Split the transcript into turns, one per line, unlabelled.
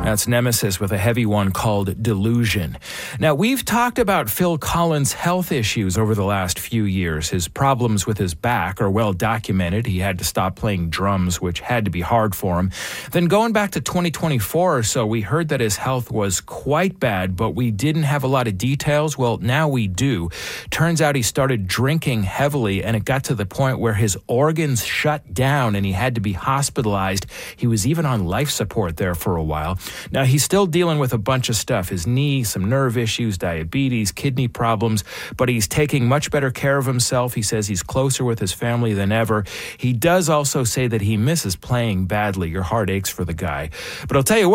That's Nemesis with a heavy one called Delusion. Now, we've talked about Phil Collins' health issues over the last few years. His problems with his back are well documented. He had to stop playing drums, which had to be hard for him. Then going back to 2024 or so, we heard that his health was quite bad, but we didn't have a lot of details. Well, now we do. Turns out he started drinking heavily, and it got to the point where his organs shut down and he had to be hospitalized. He was even on life support there for a while. Now, he's still dealing with a bunch of stuff, his knee, some nerve issues, diabetes, kidney problems, but he's taking much better care of himself. He says he's closer with his family than ever. He does also say that he misses playing badly. Your heart aches for the guy. But I'll tell you what,